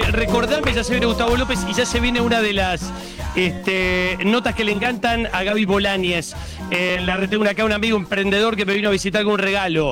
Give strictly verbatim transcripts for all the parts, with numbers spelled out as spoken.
recordame, ya se viene Gustavo López y ya se viene una de las este, notas que le encantan a Gaby Bolañez. Eh, la tengo acá un amigo emprendedor que me vino a visitar con un regalo.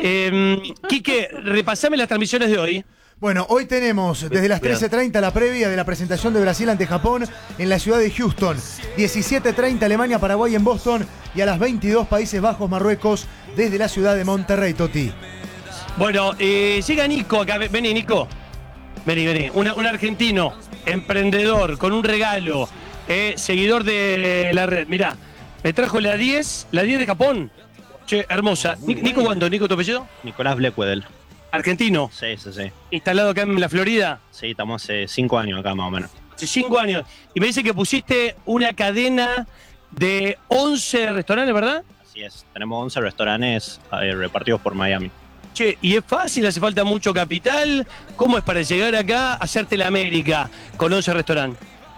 Eh, Quique, repasame las transmisiones de hoy. Bueno, hoy tenemos desde las trece treinta la previa de la presentación de Brasil ante Japón en la ciudad de Houston. diecisiete treinta Alemania, Paraguay en Boston. Y a las veintidós Países Bajos, Marruecos desde la ciudad de Monterrey, Toti. Bueno, eh, llega Nico acá. Vení, Nico. Vení, vení. Una, un argentino, emprendedor, con un regalo, eh, seguidor de la red. Mirá, me trajo la diez, la diez de Japón. Che, hermosa. Nico, ¿cuándo? ¿Nico tu apellido? Nicolás Blackwedel. Argentino. Sí, sí, sí. Instalado acá en la Florida. Sí, estamos hace cinco años acá más o menos. Hace cinco años. Y me dice que pusiste una cadena de once restaurantes, ¿verdad? Así es. Tenemos once restaurantes eh, repartidos por Miami. Che, ¿y es fácil? ¿Hace falta mucho capital? ¿Cómo es para llegar acá a hacerte la América con once restaurantes?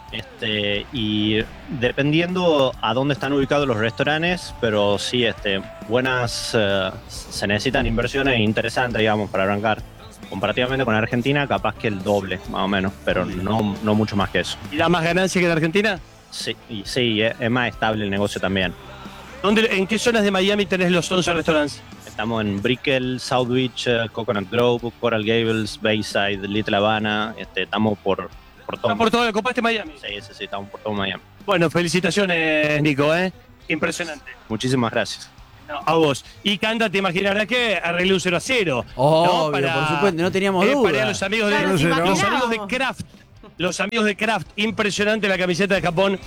Este, y dependiendo a dónde están ubicados los restaurantes, pero sí, este, buenas, eh, se necesitan inversiones interesantes, digamos, para arrancar. Comparativamente con Argentina, capaz que el doble, más o menos, pero no, no mucho más que eso. ¿Y da más ganancia que en Argentina? Sí, y sí, es, es más estable el negocio también. ¿Dónde, ¿En qué zonas de Miami tenés los once restaurantes? Estamos en Brickell, South Beach, uh, Coconut Grove, Coral Gables, Bayside, Little Havana. Este, estamos por, por todo. ¿Están por todo? ¿Copaste Miami? Sí, sí, sí, estamos por todo Miami. Bueno, felicitaciones, Nico, ¿eh? Impresionante. Muchísimas gracias. No, a vos. Y Canta, te imaginarás que arreglé un cero a cero. Obvio, ¿no? Para, por supuesto, no teníamos eh, duda. Para los amigos de, Claro, los, se los imaginábamos. amigos de Kraft. Los amigos de Kraft, impresionante la camiseta de Japón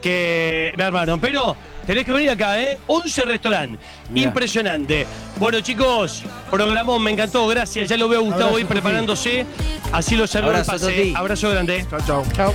que me armaron. Pero tenés que venir acá, ¿eh? once restaurantes. Mirá. Impresionante. Bueno, chicos, programón, me encantó. Gracias. Ya lo veo a Gustavo Abrazo, ahí Toti. preparándose. Así lo saludo al Abrazo, pase. Toti. Abrazo grande. Chao, chao. Chau.